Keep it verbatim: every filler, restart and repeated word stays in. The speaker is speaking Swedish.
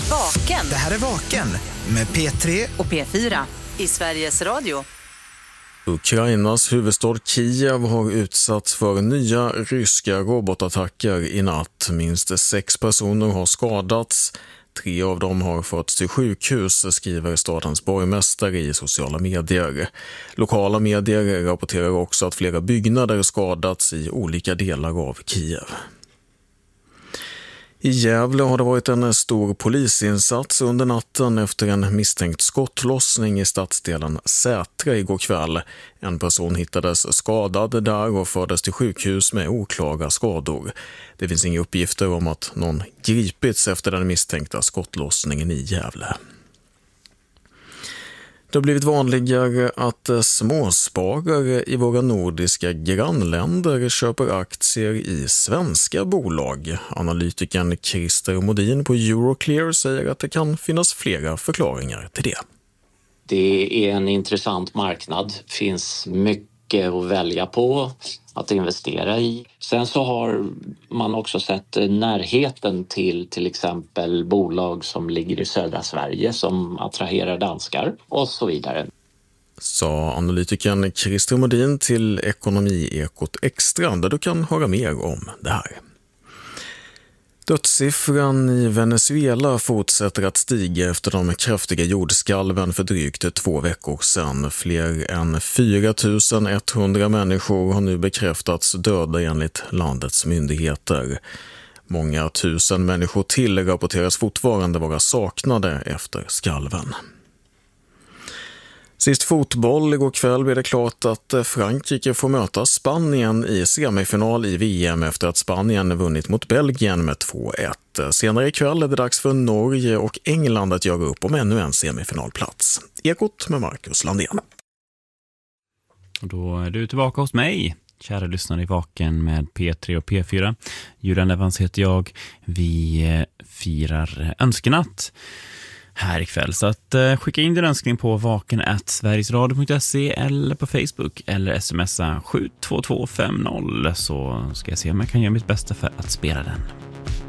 Vaken. Det här är Vaken med P tre och P fyra i Sveriges Radio. Ukrainas huvudstad Kiev har utsatts för nya ryska robotattacker i natt. Minst sex personer har skadats. Tre av dem har förts till sjukhus, skriver stadens borgmästare i sociala medier. Lokala medier rapporterar också att flera byggnader skadats i olika delar av Kiev. I Gävle har det varit en stor polisinsats under natten efter en misstänkt skottlossning i stadsdelen Sätra igår kväll. En person hittades skadad där och fördes till sjukhus med oklara skador. Det finns inga uppgifter om att någon gripits efter den misstänkta skottlossningen i Gävle. Det har blivit vanligare att småsparare i våra nordiska grannländer köper aktier i svenska bolag. Analytikern Christer Modin på Euroclear säger att det kan finnas flera förklaringar till det. Det är en intressant marknad. Det finns mycket att välja på, att investera i. Sen så har man också sett närheten till till exempel bolag som ligger i södra Sverige som attraherar danskar och så vidare. Sa analytikern Christer Modin till Ekonomiekot Extra, där du kan höra mer om det här. Dödssiffran i Venezuela fortsätter att stiga efter de kraftiga jordskalven för drygt två veckor sedan. Fler än fyra tusen etthundra människor har nu bekräftats döda enligt landets myndigheter. Många tusen människor till rapporteras fortfarande vara saknade efter skalven. Sist fotboll, igår kväll blev det klart att Frankrike får möta Spanien i semifinal i V M efter att Spanien vunnit mot Belgien med två ett. Senare ikväll är det dags för Norge och England att göra upp om ännu en semifinalplats. Ekot med Marcus Landén. Och då är du tillbaka hos mig, kära lyssnare i Vaken med P tre och P fyra. Julian Evans heter jag. Vi firar önskenatt här ikväll. Så att eh, skicka in din önskning på vaken at sverigesradio punkt se eller på Facebook eller smsa sju två två fem noll så ska jag se om jag kan göra mitt bästa för att spela den.